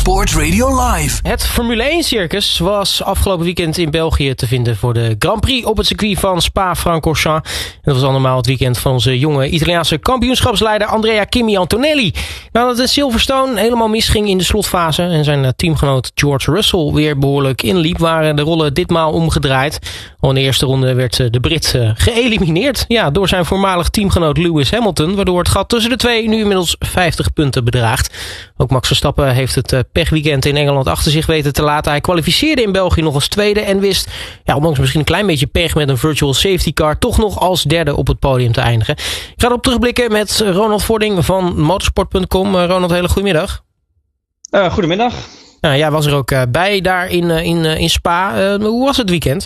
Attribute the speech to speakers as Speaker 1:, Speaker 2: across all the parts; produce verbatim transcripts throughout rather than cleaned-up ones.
Speaker 1: Sport Radio Live.
Speaker 2: Het Formule één circus was afgelopen weekend in België te vinden voor de Grand Prix op het circuit van Spa-Francorchamps. Dat was allemaal het weekend van onze jonge Italiaanse kampioenschapsleider Andrea Kimi Antonelli. Nadat het Silverstone helemaal misging in de slotfase en zijn teamgenoot George Russell weer behoorlijk inliep, waren de rollen ditmaal omgedraaid. Al in de eerste ronde werd de Brit geëlimineerd, ja, door zijn voormalig teamgenoot Lewis Hamilton, waardoor het gat tussen de twee nu inmiddels vijftig punten bedraagt. Ook Max Verstappen heeft het pechweekend in Engeland achter zich weten te laten. Hij kwalificeerde in België nog als tweede en wist, ja, ondanks misschien een klein beetje pech met een virtual safety car, toch nog als derde op het podium te eindigen. Ik ga erop terugblikken met Ronald Vording van motorsport punt com. Uh, Ronald, hele goedemiddag.
Speaker 3: Uh, goedemiddag.
Speaker 2: Nou, jij was er ook uh, bij daar in, uh, in, uh, in Spa. Uh, hoe was het weekend?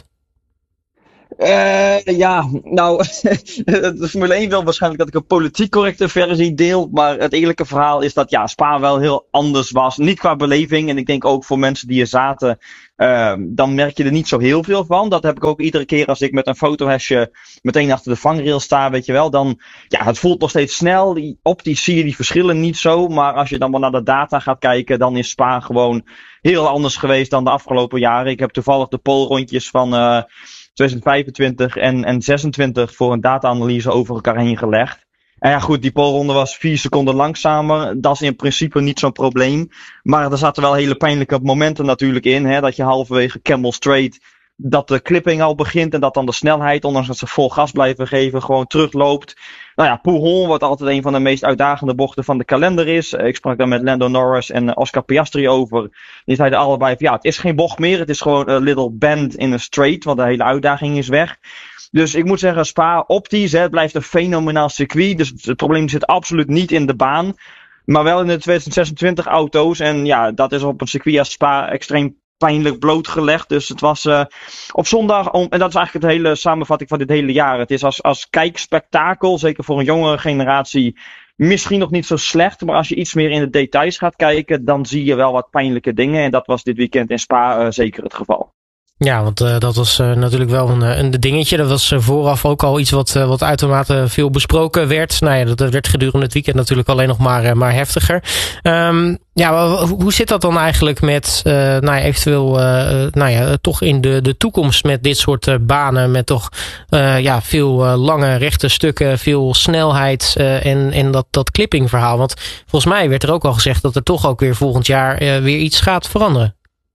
Speaker 3: Uh, ja, nou, de Formule één wil waarschijnlijk dat ik een politiek correcte versie deel, maar het eerlijke verhaal is dat ja, Spa wel heel anders was. Niet qua beleving en ik denk ook voor mensen die er zaten, uh, dan merk je er niet zo heel veel van. Dat heb ik ook iedere keer als ik met een fotohesje meteen achter de vangrail sta, weet je wel. Dan, ja, het voelt nog steeds snel. Die, optisch zie je die verschillen niet zo, maar als je dan wel naar de data gaat kijken, dan is Spa gewoon heel anders geweest dan de afgelopen jaren. Ik heb toevallig de polrondjes van Uh, twintig vijfentwintig en, en zesentwintig voor een data-analyse over elkaar heen gelegd. En ja goed, die polronde was vier seconden langzamer. Dat is in principe niet zo'n probleem. Maar er zaten wel hele pijnlijke momenten natuurlijk in. Hè, dat je halverwege Camel Straight, dat de clipping al begint en dat dan de snelheid, ondanks dat ze vol gas blijven geven, gewoon terugloopt. Nou ja, Pujol, wat altijd een van de meest uitdagende bochten van de kalender is. Ik sprak daar met Lando Norris en Oscar Piastri over. Die zeiden allebei van ja, het is geen bocht meer. Het is gewoon een little bend in een straight, want de hele uitdaging is weg. Dus ik moet zeggen, Spa optisch, hè, het blijft een fenomenaal circuit. Dus het probleem zit absoluut niet in de baan, maar wel in de twintig zesentwintig auto's. En ja, dat is op een circuit als Spa extreem pijnlijk blootgelegd. Dus het was uh, op zondag, om, en dat is eigenlijk de hele samenvatting van dit hele jaar. Het is als, als kijkspektakel, zeker voor een jongere generatie, misschien nog niet zo slecht. Maar als je iets meer in de details gaat kijken, dan zie je wel wat pijnlijke dingen. En dat was dit weekend in Spa uh, zeker het geval.
Speaker 2: Ja, want uh, dat was uh, natuurlijk wel een, een dingetje. Dat was uh, vooraf ook al iets wat, uh, wat uitermate veel besproken werd. Nou ja, dat, dat werd gedurende het weekend natuurlijk alleen nog maar, uh, maar heftiger. Um, ja, hoe zit dat dan eigenlijk met uh, nou ja, eventueel uh, nou ja, toch in de, de toekomst met dit soort uh, banen, met toch uh, ja, veel uh, lange rechte stukken, veel snelheid uh, en, en dat, dat clipping verhaal. Want volgens mij werd er ook al gezegd dat er toch ook weer volgend jaar uh, weer iets gaat veranderen.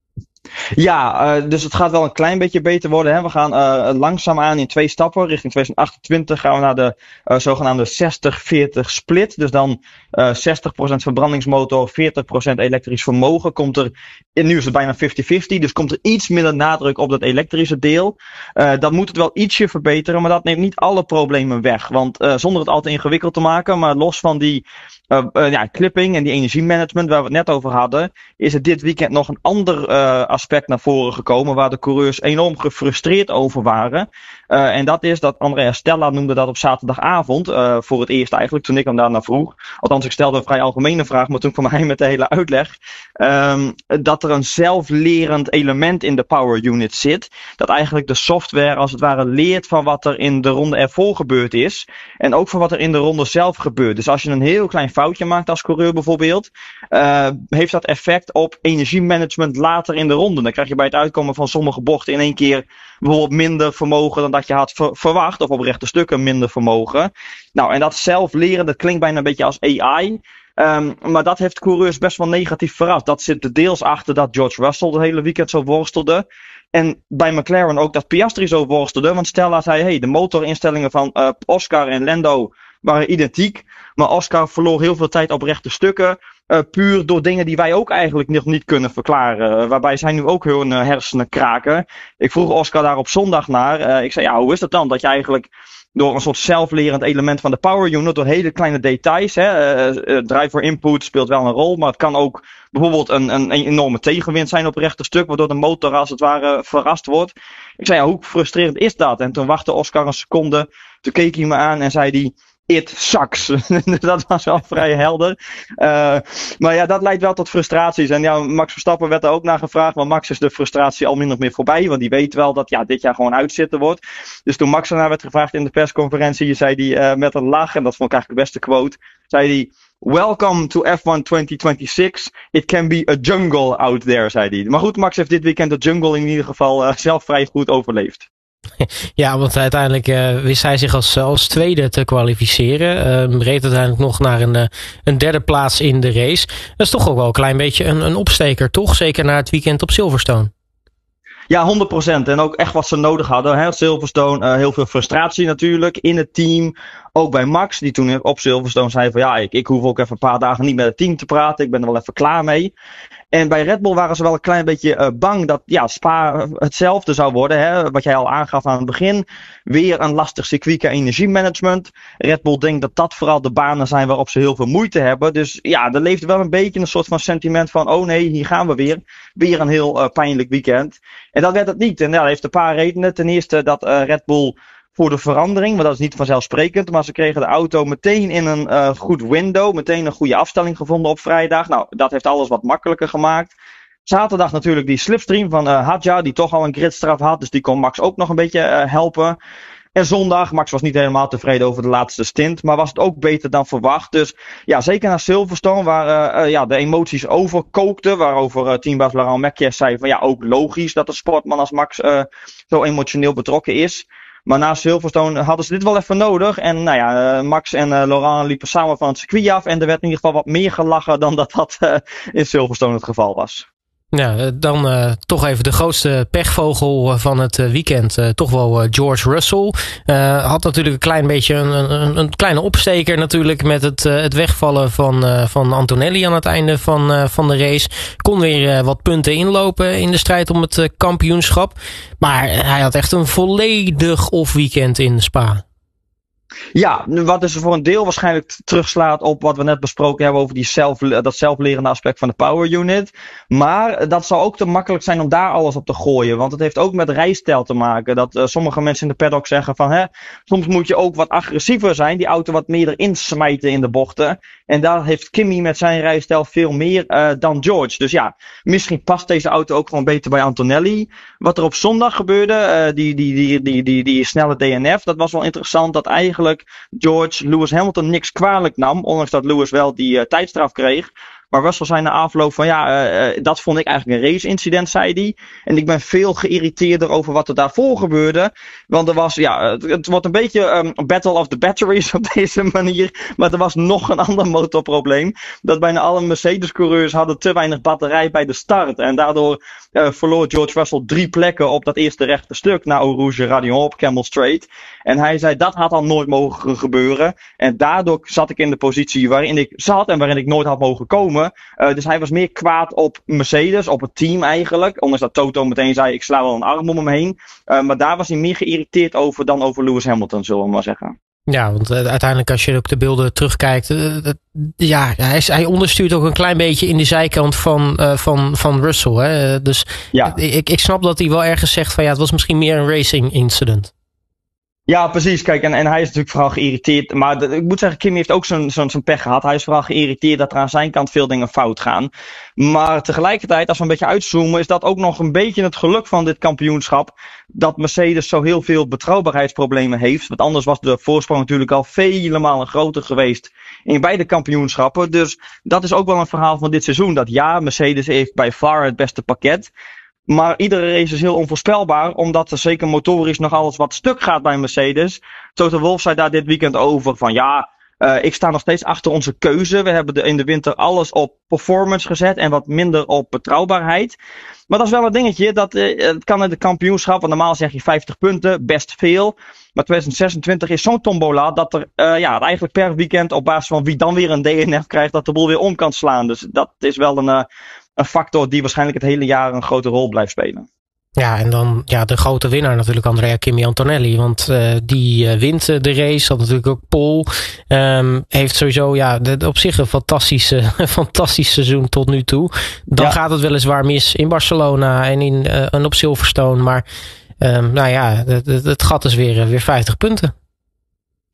Speaker 3: Ja, uh, dus het gaat wel een klein beetje beter worden. Hè. We gaan uh, langzaamaan in twee stappen. Richting twintig achtentwintig gaan we naar de uh, zogenaamde zestig veertig split. Dus dan uh, zestig procent verbrandingsmotor, veertig procent elektrisch vermogen. Komt er, en nu is het bijna vijftig vijftig, dus komt er iets minder nadruk op dat elektrische deel. Uh, dat moet het wel ietsje verbeteren, maar dat neemt niet alle problemen weg. Want uh, zonder het al te ingewikkeld te maken, maar los van die Uh, uh, ja, clipping en die energiemanagement waar we het net over hadden, is er dit weekend nog een ander uh, aspect naar voren gekomen waar de coureurs enorm gefrustreerd over waren. Uh, en dat is dat Andrea Stella noemde dat op zaterdagavond, uh, voor het eerst eigenlijk, toen ik hem daarna vroeg. Althans, ik stelde een vrij algemene vraag, maar toen kwam hij met de hele uitleg. Um, dat er een zelflerend element in de power unit zit. Dat eigenlijk de software als het ware leert van wat er in de ronde ervoor gebeurd is. En ook van wat er in de ronde zelf gebeurt. Dus als je een heel klein foutje maakt als coureur bijvoorbeeld, uh, heeft dat effect op energiemanagement later in de ronde. Dan krijg je bij het uitkomen van sommige bochten in één keer bijvoorbeeld minder vermogen dan dat je had ver- verwacht. Of op rechte stukken minder vermogen. Nou, en dat zelfleren, dat klinkt bijna een beetje als A I. Um, maar dat heeft coureurs best wel negatief verrast. Dat zit er deels achter dat George Russell het hele weekend zo worstelde. En bij McLaren ook dat Piastri zo worstelde. Want Stella zei, hey, de motorinstellingen van uh, Oscar en Lando waren identiek. Maar Oscar verloor heel veel tijd op rechte stukken. Uh, puur door dingen die wij ook eigenlijk nog niet kunnen verklaren. Uh, waarbij zij nu ook hun uh, hersenen kraken. Ik vroeg Oscar daar op zondag naar. Uh, ik zei, ja, hoe is dat dan? Dat je eigenlijk door een soort zelflerend element van de power unit, door hele kleine details, hè, uh, uh, driver input speelt wel een rol, maar het kan ook bijvoorbeeld een, een, een enorme tegenwind zijn op rechte stuk, waardoor de motor als het ware verrast wordt. Ik zei, ja, hoe frustrerend is dat? En toen wachtte Oscar een seconde, toen keek hij me aan en zei hij, it sucks. Dat was wel vrij helder. Uh, maar ja, dat leidt wel tot frustraties. En ja, Max Verstappen werd er ook naar gevraagd. Maar Max is de frustratie al min of meer voorbij. Want die weet wel dat ja, dit jaar gewoon uitzitten wordt. Dus toen Max ernaar werd gevraagd in de persconferentie, zei hij uh, met een lach, en dat vond ik eigenlijk de beste quote, zei hij, welcome to F one twintig tweeëntwintig. It can be a jungle out there, zei hij. Maar goed, Max heeft dit weekend de jungle in ieder geval uh, zelf vrij goed overleefd.
Speaker 2: Ja, want uiteindelijk uh, wist hij zich als, als tweede te kwalificeren. Uh, reed uiteindelijk nog naar een, uh, een derde plaats in de race. Dat is toch ook wel een klein beetje een, een opsteker, toch? Zeker na het weekend op Silverstone.
Speaker 3: Ja, honderd procent. En ook echt wat ze nodig hadden. Hè? Silverstone, uh, heel veel frustratie natuurlijk in het team. Ook bij Max, die toen op Silverstone zei van ja, ik, ik hoef ook even een paar dagen niet met het team te praten. Ik ben er wel even klaar mee. En bij Red Bull waren ze wel een klein beetje uh, bang dat ja, Spa hetzelfde zou worden. Hè? Wat jij al aangaf aan het begin. Weer een lastig circuit qua energiemanagement. Red Bull denkt dat dat vooral de banen zijn waarop ze heel veel moeite hebben. Dus ja, er leeft wel een beetje een soort van sentiment van oh nee, hier gaan we weer. Weer een heel uh, pijnlijk weekend. En dat werd het niet. En ja, dat heeft een paar redenen. Ten eerste dat uh, Red Bull voor de verandering, maar dat is niet vanzelfsprekend. Maar ze kregen de auto meteen in een uh, goed window. Meteen een goede afstelling gevonden op vrijdag. Nou, dat heeft alles wat makkelijker gemaakt. Zaterdag natuurlijk die slipstream van uh, Hadja, die toch al een gridstraf had. Dus die kon Max ook nog een beetje uh, helpen. En zondag, Max was niet helemaal tevreden over de laatste stint. Maar was het ook beter dan verwacht. Dus ja, zeker naar Silverstone, waar uh, uh, ja, de emoties overkookten. Waarover uh, teambaas Laurent Mekies zei van ja, ook logisch dat een sportman als Max uh, zo emotioneel betrokken is. Maar na Silverstone hadden ze dit wel even nodig. En nou ja, Max en uh, Laurent liepen samen van het circuit af. En er werd in ieder geval wat meer gelachen dan dat dat uh, in Silverstone het geval was.
Speaker 2: Ja, dan uh, toch even de grootste pechvogel van het uh, weekend. Uh, toch wel uh, George Russell. Uh, had natuurlijk een klein beetje een, een, een kleine opsteker natuurlijk met het, uh, het wegvallen van, uh, van Antonelli aan het einde van, uh, van de race. Kon weer uh, wat punten inlopen in de strijd om het uh, kampioenschap. Maar hij had echt een volledig off weekend in Spa.
Speaker 3: Ja, wat dus voor een deel waarschijnlijk terugslaat op wat we net besproken hebben over die zelf, dat zelflerende aspect van de power unit. Maar dat zou ook te makkelijk zijn om daar alles op te gooien. Want het heeft ook met rijstijl te maken. Dat uh, sommige mensen in de paddock zeggen van hè, soms moet je ook wat agressiever zijn. Die auto wat meer erin smijten in de bochten. En daar heeft Kimi met zijn rijstijl veel meer uh, dan George. Dus ja, misschien past deze auto ook gewoon beter bij Antonelli. Wat er op zondag gebeurde, uh, die, die, die, die, die, die snelle D N F, dat was wel interessant dat eigenlijk George Lewis Hamilton niks kwalijk nam, ondanks dat Lewis wel die uh, tijdstraf kreeg. Maar Russell zei na afloop van ja, uh, uh, dat vond ik eigenlijk een race incident, zei hij. En ik ben veel geïrriteerder over wat er daarvoor gebeurde. Want er was, ja, het, het wordt een beetje um, een battle of the batteries op deze manier. Maar er was nog een ander motorprobleem. Dat bijna alle Mercedes-coureurs hadden te weinig batterij bij de start. En daardoor uh, verloor George Russell drie plekken op dat eerste rechte stuk na Eau Rouge Radion op Camel Straight. En hij zei dat had al nooit mogen gebeuren. En daardoor zat ik in de positie waarin ik zat en waarin ik nooit had mogen komen. Uh, dus hij was meer kwaad op Mercedes, op het team eigenlijk. Ondanks dat Toto meteen zei, ik sla wel een arm om hem heen. Uh, maar daar was hij meer geïrriteerd over dan over Lewis Hamilton, zullen we maar zeggen.
Speaker 2: Ja, want uh, uiteindelijk als je op de beelden terugkijkt, uh, uh, ja, hij, is, hij onderstuurt ook een klein beetje in de zijkant van, uh, van, van Russell. Hè? Dus ja. ik, ik snap dat hij wel ergens zegt van ja, het was misschien meer een racing incident.
Speaker 3: Ja, precies. Kijk, en, en hij is natuurlijk vooral geïrriteerd. Maar de, ik moet zeggen, Kimi heeft ook zo'n zo'n zo'n pech gehad. Hij is vooral geïrriteerd dat er aan zijn kant veel dingen fout gaan. Maar tegelijkertijd, als we een beetje uitzoomen, is dat ook nog een beetje het geluk van dit kampioenschap. Dat Mercedes zo heel veel betrouwbaarheidsproblemen heeft. Want anders was de voorsprong natuurlijk al vele malen groter geweest in beide kampioenschappen. Dus dat is ook wel een verhaal van dit seizoen. Dat ja, Mercedes heeft bij far het beste pakket. Maar iedere race is heel onvoorspelbaar, omdat er zeker motorisch nog alles wat stuk gaat bij Mercedes. Toto Wolff zei daar dit weekend over van ja, uh, ik sta nog steeds achter onze keuze. We hebben de, in de winter alles op performance gezet en wat minder op betrouwbaarheid. Maar dat is wel een dingetje, dat uh, het kan in het kampioenschap, want normaal zeg je vijftig punten, best veel. Maar twintig zesentwintig is zo'n tombola dat er uh, ja, eigenlijk per weekend op basis van wie dan weer een D N F krijgt, dat de boel weer om kan slaan. Dus dat is wel een... Uh, Een factor die waarschijnlijk het hele jaar een grote rol blijft spelen.
Speaker 2: Ja, en dan ja, de grote winnaar natuurlijk Andrea Kimi Antonelli. Want uh, die uh, wint uh, de race. Had natuurlijk ook pole. Um, heeft sowieso ja, de, op zich een fantastische, fantastisch seizoen tot nu toe. Dan ja. gaat het weliswaar mis in Barcelona en, in, uh, en op Silverstone. Maar um, nou ja, het, het gat is weer, weer vijftig punten.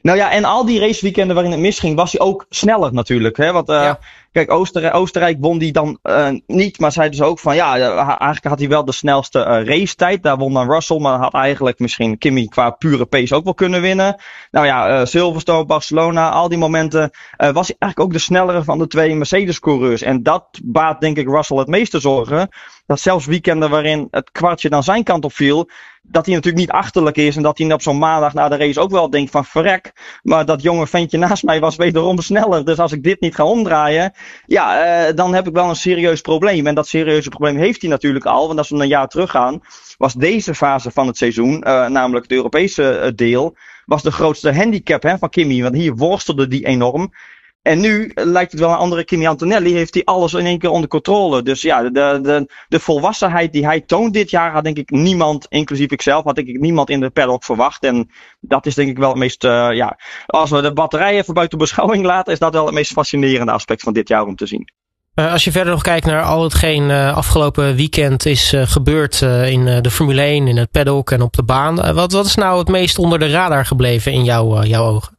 Speaker 3: Nou ja, en al die raceweekenden waarin het misging, was hij ook sneller natuurlijk. Hè? Want uh, ja. Kijk, Oostenrijk, Oostenrijk won die dan uh, niet, maar zeiden ze ook van ja, eigenlijk had hij wel de snelste uh, racetijd. Daar won dan Russell, maar had eigenlijk misschien Kimi qua pure pace ook wel kunnen winnen. Nou ja, uh, Silverstone, Barcelona, al die momenten uh, was hij eigenlijk ook de snellere van de twee Mercedes-coureurs. En dat baat denk ik Russell het meeste zorgen. Dat zelfs weekenden waarin het kwartje dan zijn kant op viel, dat hij natuurlijk niet achterlijk is en dat hij op zo'n maandag na de race ook wel denkt van verrek, maar dat jonge ventje naast mij was wederom sneller. Dus als ik dit niet ga omdraaien, ja, uh, dan heb ik wel een serieus probleem. En dat serieuze probleem heeft hij natuurlijk al, want als we een jaar teruggaan, was deze fase van het seizoen, uh, namelijk het Europese uh, deel, was de grootste handicap hè, van Kimi, want hier worstelde die enorm. En nu lijkt het wel een andere Kimi Antonelli, heeft hij alles in één keer onder controle. Dus ja, de, de, de volwassenheid die hij toont dit jaar had denk ik niemand, inclusief ikzelf, had denk ik niemand in de paddock verwacht. En dat is denk ik wel het meest, uh, ja, als we de batterijen even buiten beschouwing laten, is dat wel het meest fascinerende aspect van dit jaar om te zien.
Speaker 2: Uh, als je verder nog kijkt naar al hetgeen uh, afgelopen weekend is uh, gebeurd uh, in uh, de Formule één, in het paddock en op de baan. Uh, wat, wat is nou het meest onder de radar gebleven in jouw, uh, jouw ogen?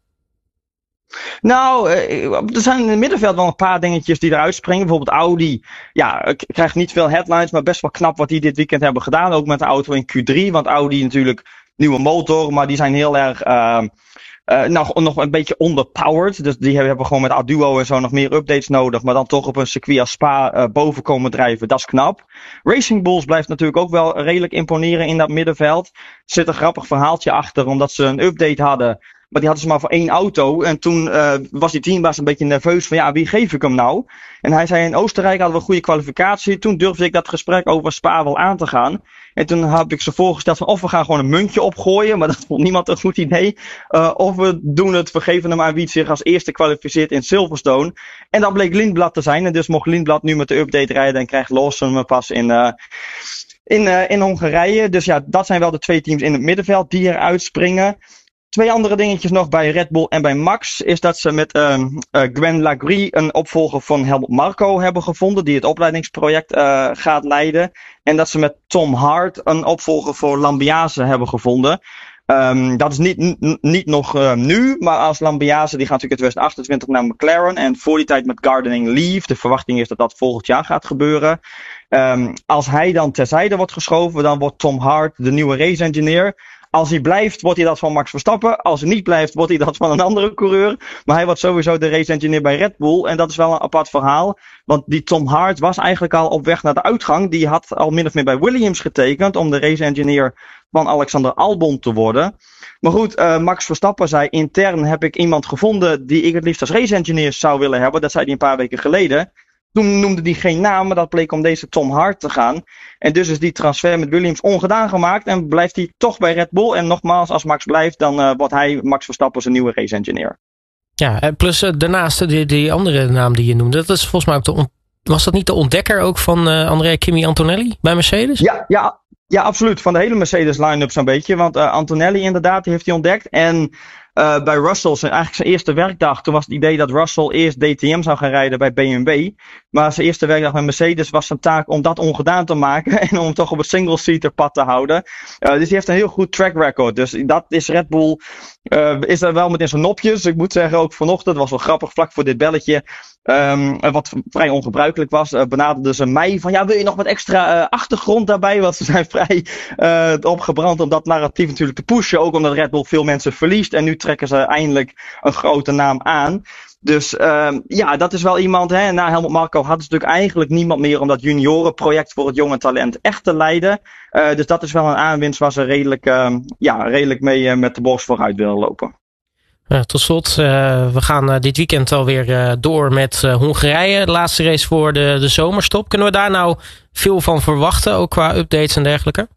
Speaker 3: Nou, er zijn in het middenveld wel een paar dingetjes die eruit springen. Bijvoorbeeld Audi, ja, krijgt niet veel headlines, maar best wel knap wat die dit weekend hebben gedaan. Ook met de auto in Q drie, want Audi natuurlijk nieuwe motor, maar die zijn heel erg, uh, uh, nog, nog een beetje underpowered. Dus die hebben gewoon met Arduo en zo nog meer updates nodig, maar dan toch op een circuit als Spa uh, boven komen drijven. Dat is knap. Racing Bulls blijft natuurlijk ook wel redelijk imponeren in dat middenveld. Er zit een grappig verhaaltje achter, omdat ze een update hadden. Maar die hadden ze maar voor één auto. En toen uh, was die teambaas een beetje nerveus van ja, wie geef ik hem nou? En hij zei in Oostenrijk hadden we een goede kwalificatie. Toen durfde ik dat gesprek over Spa wel aan te gaan. En toen heb ik ze voorgesteld van of we gaan gewoon een muntje opgooien. Maar dat vond niemand een goed idee. Uh, of we doen het, we geven hem aan wie zich als eerste kwalificeert in Silverstone. En dat bleek Lindblad te zijn. En dus mocht Lindblad nu met de update rijden en krijgt Lawson hem pas in... Uh, in, uh, in Hongarije. Dus ja, dat zijn wel de twee teams in het middenveld die eruit springen. Twee andere dingetjes nog bij Red Bull en bij Max is dat ze met uh, uh, Gwen Lagrie een opvolger van Helmut Marko hebben gevonden die het opleidingsproject uh, gaat leiden. En dat ze met Tom Hart een opvolger voor Lambiase hebben gevonden. Um, dat is niet, n- niet nog uh, nu, maar als Lambiase, die gaat natuurlijk in twintig achtentwintig naar McLaren en voor die tijd met Gardening Leave. De verwachting is dat dat volgend jaar gaat gebeuren. Um, als hij dan terzijde wordt geschoven, dan wordt Tom Hart de nieuwe race engineer. Als hij blijft, wordt hij dat van Max Verstappen. Als hij niet blijft, wordt hij dat van een andere coureur. Maar hij wordt sowieso de race engineer bij Red Bull. En dat is wel een apart verhaal. Want die Tom Hart was eigenlijk al op weg naar de uitgang. Die had al min of meer bij Williams getekend om de race engineer van Alexander Albon te worden. Maar goed, uh, Max Verstappen zei intern heb ik iemand gevonden die ik het liefst als race engineer zou willen hebben. Dat zei hij een paar weken geleden. Toen noemde hij geen naam, maar dat bleek om deze Tom Hart te gaan. En dus is die transfer met Williams ongedaan gemaakt en blijft hij toch bij Red Bull. En nogmaals, als Max blijft, dan uh, wordt hij, Max Verstappen, zijn nieuwe race engineer.
Speaker 2: Ja, plus uh, daarnaast die, die andere naam die je noemde, dat is volgens mij ook de on- was dat niet de ontdekker ook van uh, Andrea Kimi Antonelli bij Mercedes?
Speaker 3: Ja, ja, ja, absoluut. Van de hele Mercedes line-up zo'n beetje. Want uh, Antonelli inderdaad, die heeft hij ontdekt. En Uh, bij Russell, zijn, eigenlijk zijn eerste werkdag, toen was het idee dat Russell eerst D T M zou gaan rijden bij B M W. Maar zijn eerste werkdag bij Mercedes was zijn taak om dat ongedaan te maken en om hem toch op het single-seater pad te houden. Uh, dus die heeft een heel goed track record. Dus dat is Red Bull, uh, is er wel met in zijn nopjes. Ik moet zeggen, ook vanochtend, was wel grappig, vlak voor dit belletje, um, wat vrij ongebruikelijk was, uh, benaderden ze mij van, ja, wil je nog wat extra uh, achtergrond daarbij? Want ze zijn vrij uh, opgebrand om dat narratief natuurlijk te pushen, ook omdat Red Bull veel mensen verliest en nu trekken ze eindelijk een grote naam aan. Dus uh, ja, dat is wel iemand. Hè. Na Helmut Marko hadden ze natuurlijk eigenlijk niemand meer om dat juniorenproject voor het jonge talent echt te leiden. Uh, dus dat is wel een aanwinst waar ze redelijk, uh, ja, redelijk mee uh, met de borst vooruit willen lopen.
Speaker 2: Uh, tot slot, uh, we gaan uh, dit weekend alweer uh, door met uh, Hongarije. De laatste race voor de, de zomerstop. Kunnen we daar nou veel van verwachten, ook qua updates en dergelijke?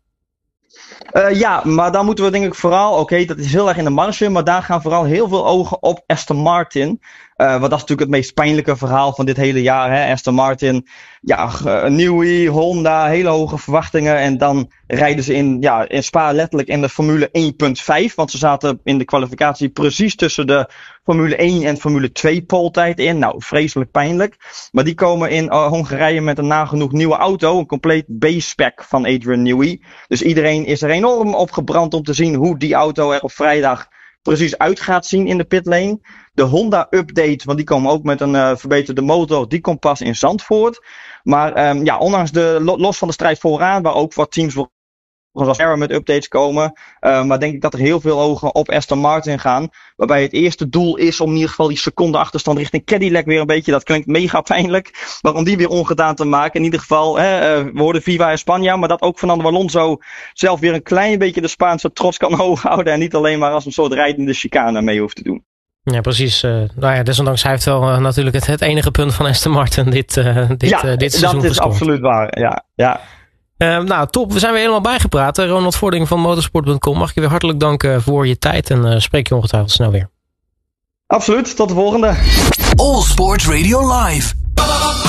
Speaker 3: Uh, ja, maar dan moeten we denk ik vooral, oké, okay, dat is heel erg in de marge, maar daar gaan vooral heel veel ogen op Aston Martin. Uh, want dat is natuurlijk het meest pijnlijke verhaal van dit hele jaar. Hè? Aston Martin, ja, uh, Newey, Honda, hele hoge verwachtingen. En dan rijden ze in, ja, in Spa letterlijk in de Formule één punt vijf. Want ze zaten in de kwalificatie precies tussen de Formule één en Formule twee pooltijd in. Nou, vreselijk pijnlijk. Maar die komen in uh, Hongarije met een nagenoeg nieuwe auto. Een compleet base-spec van Adrian Newey. Dus iedereen is er enorm op gebrand om te zien hoe die auto er op vrijdag precies uit gaat zien in de pitlane. De Honda update, want die komen ook met een uh, verbeterde motor, die komt pas in Zandvoort. Maar um, ja, ondanks de, los van de strijd vooraan, waar ook wat teams zoals Arrow met updates komen. Uh, maar denk ik dat er heel veel ogen op Aston Martin gaan. Waarbij het eerste doel is om in ieder geval die seconde achterstand richting Cadillac weer een beetje, dat klinkt mega pijnlijk, maar om die weer ongedaan te maken. In ieder geval, hè, uh, we hoorden Viva España, maar dat ook Fernando Alonso zelf weer een klein beetje de Spaanse trots kan hoog houden. En niet alleen maar als een soort rijdende chicane mee hoeft te doen.
Speaker 2: Ja, precies. Uh, nou ja, desondanks hij heeft wel uh, natuurlijk het, het enige punt van Aston Martin dit, uh, dit,
Speaker 3: ja,
Speaker 2: uh, dit seizoen
Speaker 3: dat is
Speaker 2: gescoord.
Speaker 3: Absoluut waar. Ja, ja.
Speaker 2: Uh, nou, top. We zijn weer helemaal bijgepraat. Ronald Vording van motorsport punt com. Mag ik je weer hartelijk danken voor je tijd en uh, spreek je ongetwijfeld snel weer.
Speaker 3: Absoluut. Tot de volgende.
Speaker 1: All Sports Radio Live.